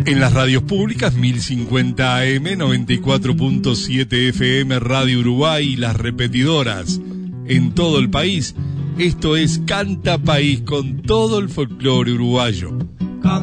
En las radios públicas 1050 AM, 94.7 FM Radio Uruguay y las repetidoras en todo el país. Esto es Canta País con todo el folclore uruguayo.